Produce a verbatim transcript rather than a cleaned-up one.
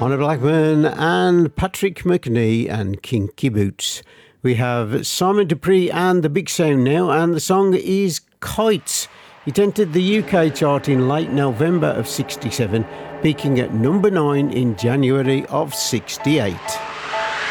Honor Blackman and Patrick McNee and Kinky Boots. We have Simon Dupree and the Big Sound now, and the song is Kites. It entered the U K chart in late November of sixty-seven, peaking at number nine in January of sixty-eight.